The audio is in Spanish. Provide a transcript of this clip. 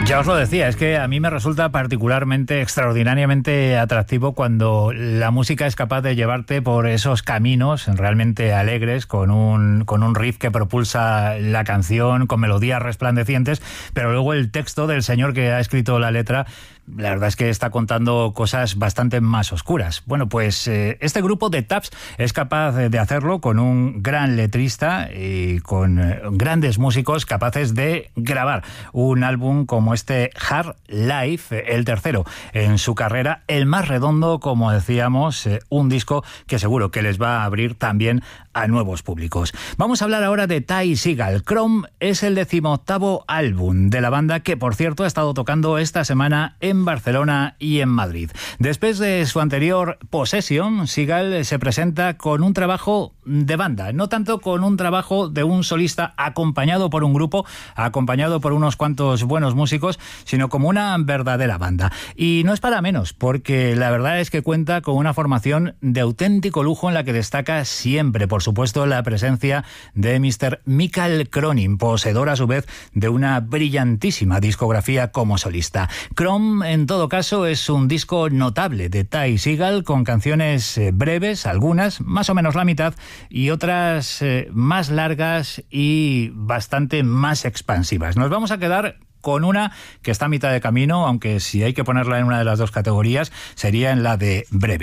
Ya os lo decía, es que a mí me resulta particularmente, extraordinariamente atractivo cuando la música es capaz de llevarte por esos caminos realmente alegres, con un riff que propulsa la canción, con melodías resplandecientes, pero luego el texto del señor que ha escrito la letra, la verdad es que está contando cosas bastante más oscuras. Bueno, pues este grupo de Taps es capaz de hacerlo con un gran letrista y con grandes músicos capaces de grabar un álbum como este Hard Life, el tercero en su carrera, el más redondo, como decíamos, un disco que seguro que les va a abrir también a nuevos públicos. Vamos a hablar ahora de Ty Segall. Chrome es el 18º álbum de la banda que, por cierto, ha estado tocando esta semana en Barcelona y en Madrid. Después de su anterior Possession, Segall se presenta con un trabajo de banda, no tanto con un trabajo de un solista acompañado por un grupo, acompañado por unos cuantos buenos músicos, sino como una verdadera banda. Y no es para menos, porque la verdad es que cuenta con una formación de auténtico lujo en la que destaca siempre, por supuesto, la presencia de Mr. Mikael Cronin, poseedor a su vez de una brillantísima discografía como solista. Chrome, en todo caso, es un disco notable de Ty Segall, con canciones breves, algunas, más o menos la mitad, y otras más largas y bastante más expansivas. Nos vamos a quedar con una que está a mitad de camino, aunque si hay que ponerla en una de las dos categorías, sería en la de breve.